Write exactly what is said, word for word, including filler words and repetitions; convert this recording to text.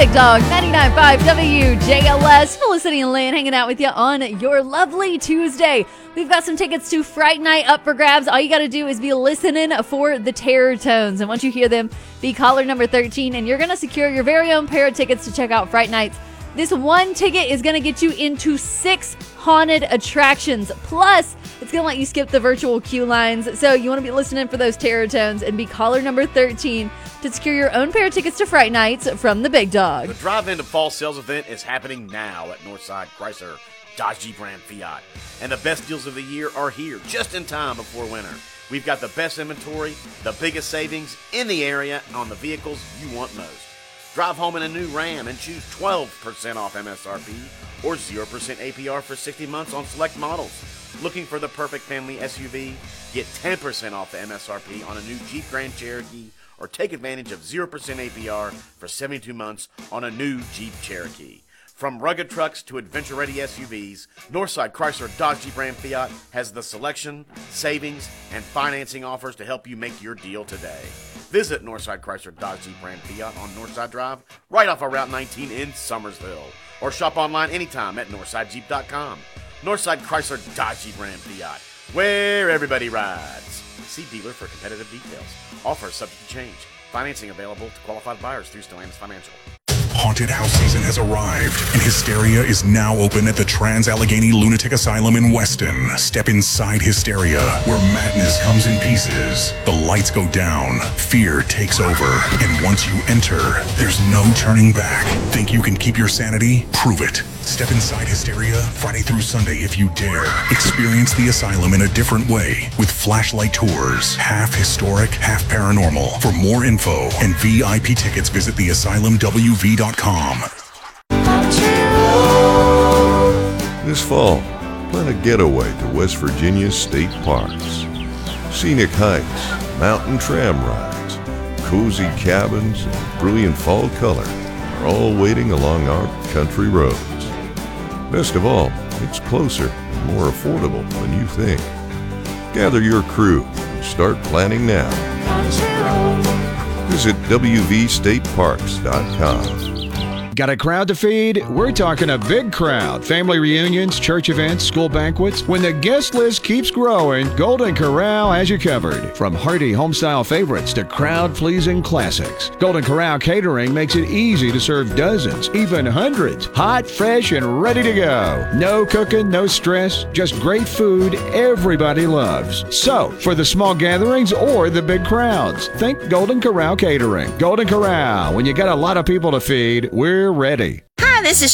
Big Dog, ninety-nine point five W J L S. Felicity and Lynn hanging out with you on your lovely Tuesday. We've got some tickets to Fright Night up for grabs. All you got to do is be listening for the Terror Tones. And once you hear them, be caller number thirteen, and you're going to secure your very own pair of tickets to check out Fright Nights. This one ticket is going to get you into six haunted attractions. Plus, it's going to let you skip the virtual queue lines. So you want to be listening for those Terror Tones and be caller number thirteen to secure your own pair of tickets to Fright Nights from the Big Dog. The drive-in to fall sales event is happening now at Northside Chrysler Dodge Jeep Ram Fiat. And the best deals of the year are here just in time before winter. We've got the best inventory, the biggest savings in the area on the vehicles you want most. Drive home in a new Ram and choose twelve percent off M S R P or zero percent A P R for sixty months on select models. Looking for the perfect family S U V? Get ten percent off the M S R P on a new Jeep Grand Cherokee or take advantage of zero percent A P R for seventy-two months on a new Jeep Cherokee. From rugged trucks to adventure-ready S U Vs, Northside Chrysler Dodge Jeep Ram Fiat has the selection, savings, and financing offers to help you make your deal today. Visit Northside Chrysler Dodge Jeep Ram Fiat on Northside Drive, right off of Route nineteen in Summersville. Or shop online anytime at northside jeep dot com. Northside Chrysler Dodge Jeep Ram Fiat, where everybody rides. See dealer for competitive details. Offer subject to change. Financing available to qualified buyers through Stellantis Financial. Haunted house season has arrived, and Hysteria is now open at the Trans-Allegheny Lunatic Asylum in Weston. Step inside Hysteria, where madness comes in pieces. The lights go down, fear takes over, and once you enter, there's no turning back. Think you can keep your sanity? Prove it. Step inside Hysteria Friday through Sunday if you dare. Experience the asylum in a different way with flashlight tours, half historic, half paranormal. For more info and V I P tickets, visit the asylum w v dot com. This fall, plan a getaway to West Virginia's state parks. Scenic hikes, mountain tram rides, cozy cabins, and brilliant fall color are all waiting along our country roads. Best of all, it's closer and more affordable than you think. Gather your crew and start planning now. Visit w v state parks dot com. Got a crowd to feed? We're talking a big crowd. Family reunions, church events, school banquets. When the guest list keeps growing, Golden Corral has you covered. From hearty homestyle favorites to crowd-pleasing classics, Golden Corral Catering makes it easy to serve dozens, even hundreds, hot, fresh, and ready to go. No cooking, no stress, just great food everybody loves. So, for the small gatherings or the big crowds, think Golden Corral Catering. Golden Corral, when you got a lot of people to feed, we're ready. Hi, this is